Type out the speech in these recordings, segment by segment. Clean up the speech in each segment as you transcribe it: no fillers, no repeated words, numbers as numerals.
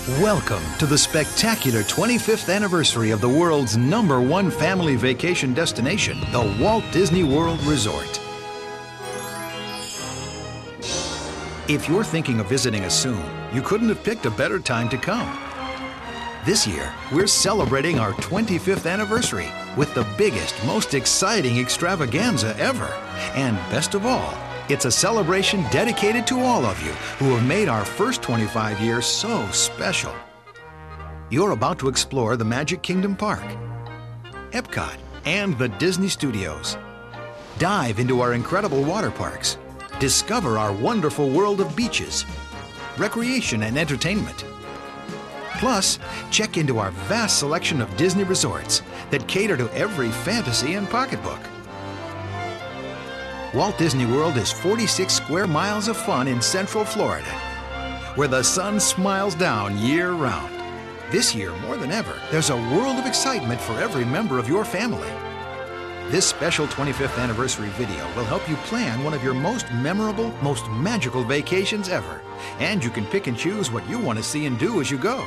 Welcome to the spectacular 25th anniversary of the world's #1 family vacation destination, the Walt Disney World Resort. If you're thinking of visiting us soon, you couldn't have picked a better time to come. This year, we're celebrating our 25th anniversary with the biggest, most exciting extravaganza ever. And best of all, it's a celebration dedicated to all of you who have made our first 25 years so special. You're about to explore the Magic Kingdom Park, Epcot, and the Disney Studios. Dive into our incredible water parks. Discover our wonderful world of beaches, recreation, and entertainment. Plus, check into our vast selection of Disney resorts that cater to every fantasy and pocketbook. Walt Disney World is 46 square miles of fun in Central Florida, where the sun smiles down year-round. This year, more than ever, there's a world of excitement for every member of your family. This special 25th anniversary video will help you plan one of your most memorable, most magical vacations ever. And you can pick and choose what you want to see and do as you go.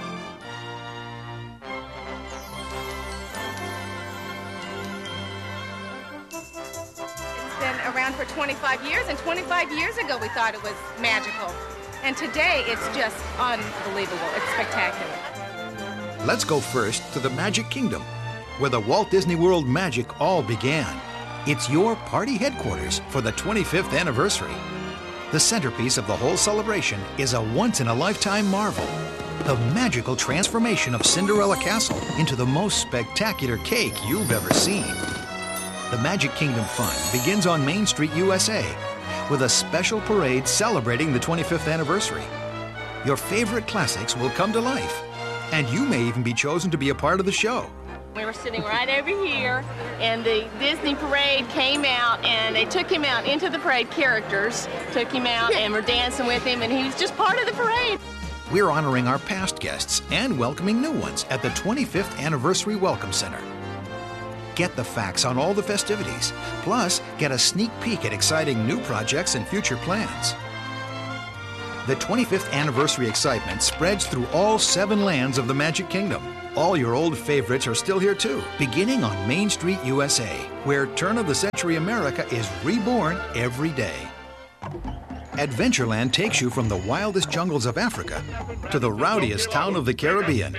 Around for 25 years, and 25 years ago we thought it was magical. And today it's just unbelievable. It's spectacular. Let's go first to the Magic Kingdom, where the Walt Disney World magic all began. It's your party headquarters for the 25th anniversary. The centerpiece of the whole celebration is a once-in-a-lifetime marvel, the magical transformation of Cinderella Castle into the most spectacular cake you've ever seen. The Magic Kingdom Fun begins on Main Street, USA, with a special parade celebrating the 25th anniversary. Your favorite classics will come to life, and you may even be chosen to be a part of the show. We were sitting right over here, and the Disney parade came out, and they took him out into the parade. Characters took him out and were dancing with him, and he was just part of the parade. We're honoring our past guests and welcoming new ones at the 25th Anniversary Welcome Center. Get the facts on all the festivities, plus get a sneak peek at exciting new projects and future plans. The 25th anniversary excitement spreads through all 7 lands of the Magic Kingdom. All your old favorites are still here too, beginning on Main Street, USA, where turn-of-the-century America is reborn every day. Adventureland takes you from the wildest jungles of Africa to the rowdiest town of the Caribbean.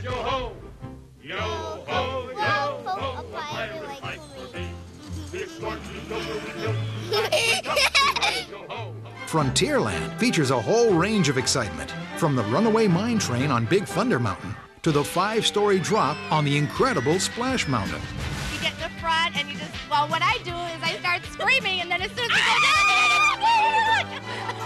Frontierland features a whole range of excitement, from the runaway mine train on Big Thunder Mountain to the 5-story drop on the incredible Splash Mountain. You get in the front and you just, well, what I do is I start screaming, and then as soon as you go down,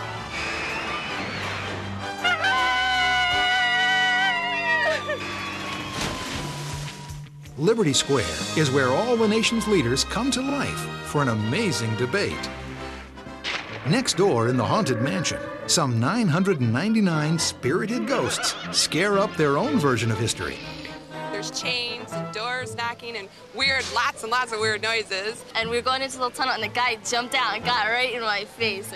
Liberty Square is where all the nation's leaders come to life for an amazing debate. Next door in the Haunted Mansion, some 999 spirited ghosts scare up their own version of history. There's chains and doors knocking and lots and lots of weird noises. And we were going into the little tunnel, and the guy jumped out and got right in my face.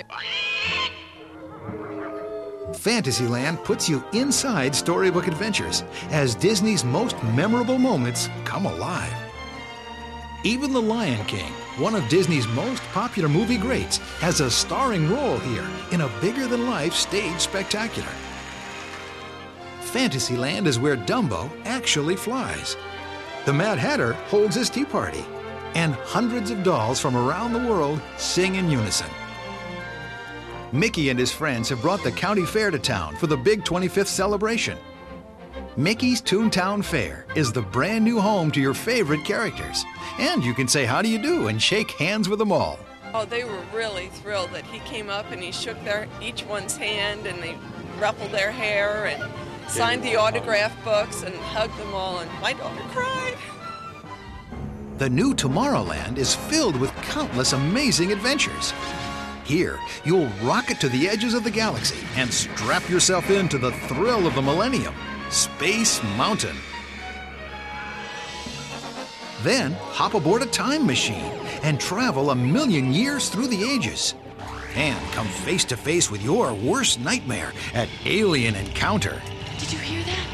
Fantasyland puts you inside storybook adventures as Disney's most memorable moments come alive. Even The Lion King, one of Disney's most popular movie greats, has a starring role here in a bigger-than-life stage spectacular. Fantasyland is where Dumbo actually flies. The Mad Hatter holds his tea party, and hundreds of dolls from around the world sing in unison. Mickey and his friends have brought the county fair to town for the big 25th celebration. Mickey's Toontown Fair is the brand new home to your favorite characters. And you can say how do you do and shake hands with them all. Oh, they were really thrilled that he came up and he shook each one's hand, and they ruffled their hair and signed the autograph books and hugged them all, and my daughter cried. The new Tomorrowland is filled with countless amazing adventures. Here, you'll rocket to the edges of the galaxy and strap yourself into the thrill of the millennium, Space Mountain. Then, hop aboard a time machine and travel 1,000,000 years through the ages. And come face to face with your worst nightmare at Alien Encounter. Did you hear that?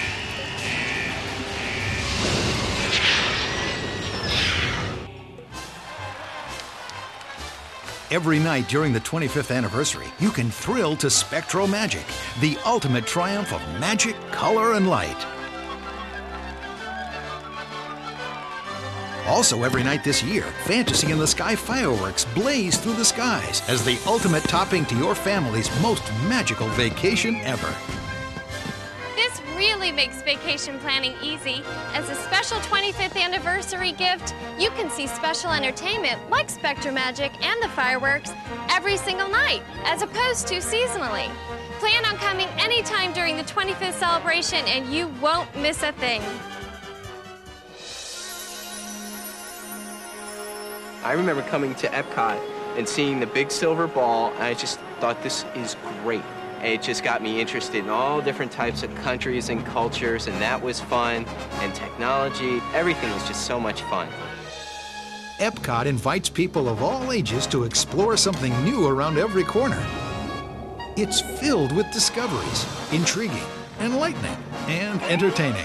Every night during the 25th anniversary, you can thrill to Spectro Magic, the ultimate triumph of magic, color, and light. Also every night this year, Fantasy in the Sky fireworks blaze through the skies as the ultimate topping to your family's most magical vacation ever. This really makes vacation planning easy. As a special 25th anniversary gift, you can see special entertainment like SpectroMagic and the fireworks every single night, as opposed to seasonally. Plan on coming anytime during the 25th celebration and you won't miss a thing. I remember coming to Epcot and seeing the big silver ball, and I just thought, this is great. And it just got me interested in all different types of countries and cultures, and that was fun. And technology, everything was just so much fun. Epcot invites people of all ages to explore something new around every corner. It's filled with discoveries, intriguing, enlightening, and entertaining.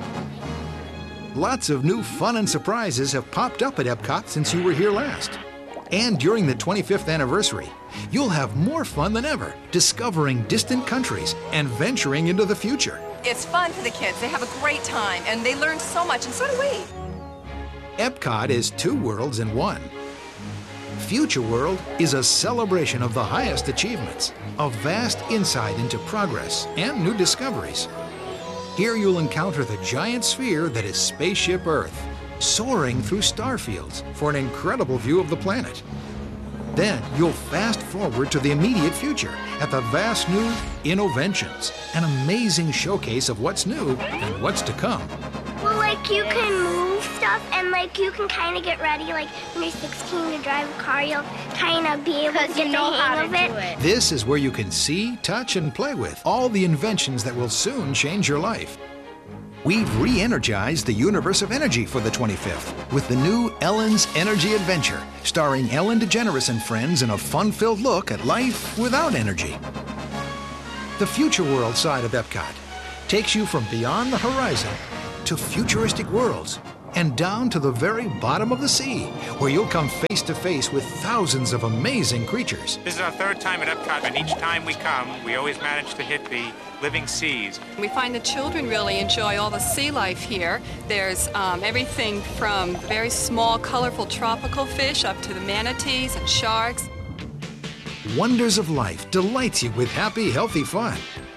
Lots of new fun and surprises have popped up at Epcot since you were here last. And during the 25th anniversary, you'll have more fun than ever, discovering distant countries and venturing into the future. It's fun for the kids. They have a great time, and they learn so much, and so do we. Epcot is two worlds in one. Future World is a celebration of the highest achievements, a vast insight into progress and new discoveries. Here you'll encounter the giant sphere that is Spaceship Earth, soaring through star fields for an incredible view of the planet. Then you'll fast forward to the immediate future at the vast new Innoventions, an amazing showcase of what's new and what's to come. Well, like, you can move stuff, and like, you can kind of get ready, like, when you're 16 to drive a car, you'll kind of be able to get the hang of it. This is where you can see, touch, and play with all the inventions that will soon change your life. We've re-energized the universe of energy for the 25th with the new Ellen's Energy Adventure, starring Ellen DeGeneres and friends in a fun-filled look at life without energy. The Future World side of Epcot takes you from beyond the horizon to futuristic worlds and down to the very bottom of the sea, where you'll come face to face with thousands of amazing creatures. This is our third time at Epcot, and each time we come, we always manage to hit the living seas. We find the children really enjoy all the sea life here. There's everything from very small, colorful tropical fish up to the manatees and sharks. Wonders of Life delights you with happy, healthy fun.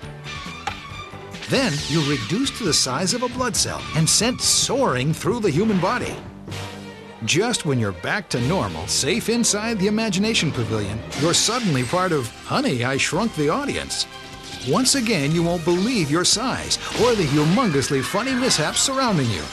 Then you're reduced to the size of a blood cell and sent soaring through the human body. Just when you're back to normal, safe inside the Imagination Pavilion, you're suddenly part of Honey, I Shrunk the Audience. Once again, you won't believe your size or the humongously funny mishaps surrounding you.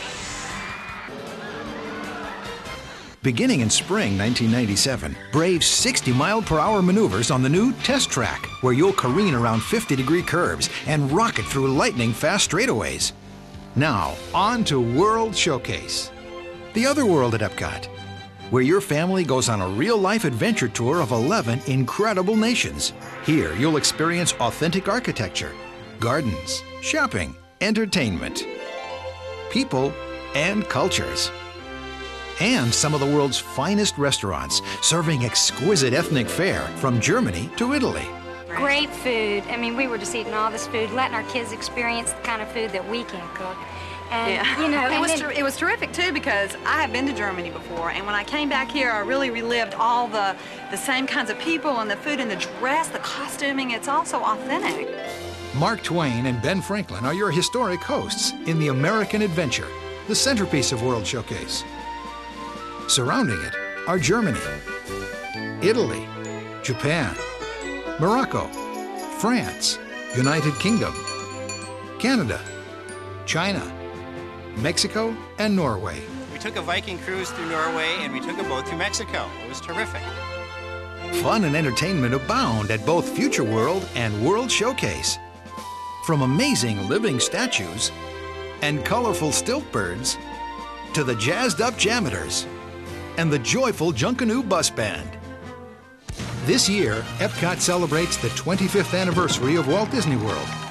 Beginning in spring 1997, brave 60-mile-per-hour maneuvers on the new Test Track, where you'll careen around 50-degree curves and rocket through lightning-fast straightaways. Now, on to World Showcase, the other world at Epcot, where your family goes on a real-life adventure tour of 11 incredible nations. Here, you'll experience authentic architecture, gardens, shopping, entertainment, people, and cultures. And some of the world's finest restaurants, serving exquisite ethnic fare from Germany to Italy. Great food. I mean, we were just eating all this food, letting our kids experience the kind of food that we can cook. And, you know, it was terrific, too, because I have been to Germany before, and when I came back here, I really relived all the same kinds of people and the food and the dress, the costuming. It's also authentic. Mark Twain and Ben Franklin are your historic hosts in the American Adventure, the centerpiece of World Showcase. Surrounding it are Germany, Italy, Japan, Morocco, France, United Kingdom, Canada, China, Mexico, and Norway. We took a Viking cruise through Norway, and we took a boat through Mexico. It was terrific. Fun and entertainment abound at both Future World and World Showcase. From amazing living statues and colorful stilt birds to the jazzed-up Jammers and the joyful Junkanoo Bus Band. This year, Epcot celebrates the 25th anniversary of Walt Disney World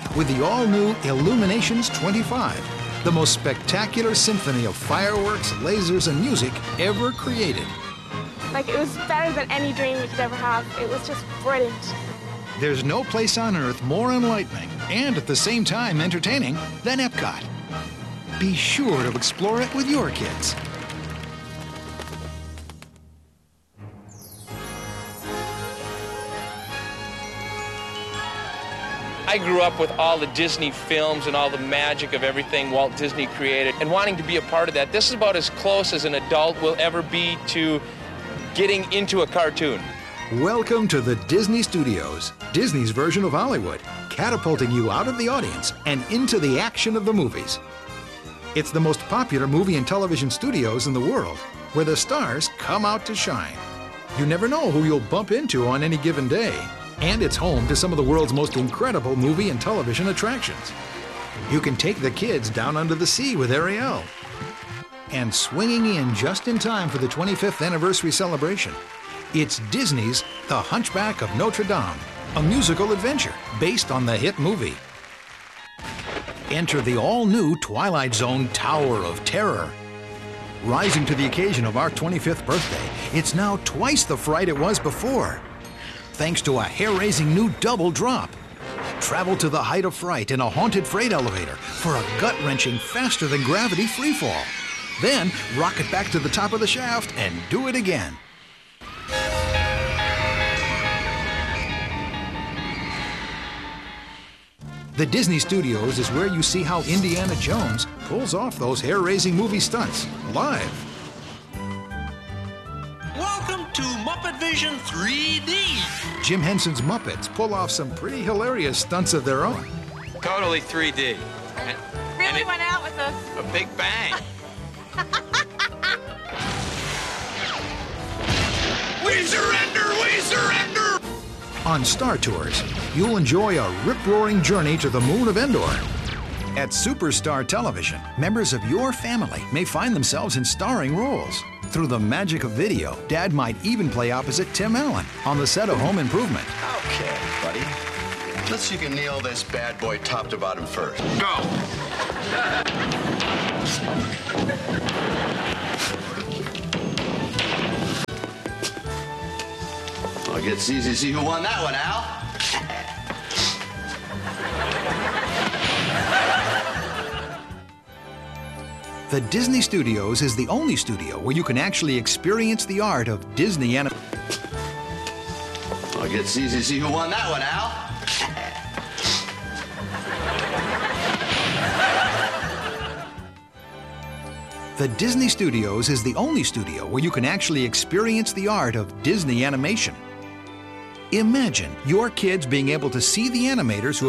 with the all-new Illuminations 25, the most spectacular symphony of fireworks, lasers, and music ever created. Like, it was better than any dream we could ever have. It was just brilliant. There's no place on Earth more enlightening and at the same time entertaining than Epcot. Be sure to explore it with your kids. I grew up with all the Disney films and all the magic of everything Walt Disney created, and wanting to be a part of that. This is about as close as an adult will ever be to getting into a cartoon. Welcome to the Disney Studios, Disney's version of Hollywood, catapulting you out of the audience and into the action of the movies. It's the most popular movie and television studios in the world, where the stars come out to shine. You never know who you'll bump into on any given day. And it's home to some of the world's most incredible movie and television attractions. You can take the kids down under the sea with Ariel. And swinging in just in time for the 25th anniversary celebration, it's Disney's The Hunchback of Notre Dame, a musical adventure based on the hit movie. Enter the all-new Twilight Zone Tower of Terror. Rising to the occasion of our 25th birthday, it's now twice the fright it was before. Thanks to a hair-raising new double drop. Travel to the height of fright in a haunted freight elevator for a gut-wrenching, faster-than-gravity freefall. Then rocket back to the top of the shaft and do it again. The Disney Studios is where you see how Indiana Jones pulls off those hair-raising movie stunts live. Welcome to Muppet Vision 3D. Jim Henson's Muppets pull off some pretty hilarious stunts of their own. Totally 3D. Really went out with a big bang. We surrender! We surrender! On Star Tours, you'll enjoy a rip-roaring journey to the moon of Endor. At Superstar Television, members of your family may find themselves in starring roles. Through the magic of video, Dad might even play opposite Tim Allen on the set of Home Improvement. Okay, buddy. Let's see if you can nail this bad boy top to bottom first. Go! I guess it's easy to see who won that one, Al. The Disney Studios is the only studio where you can actually experience the art of Disney animation. I guess it's easy to see who won that one, Al. The Disney Studios is the only studio where you can actually experience the art of Disney animation. Imagine your kids being able to see the animators who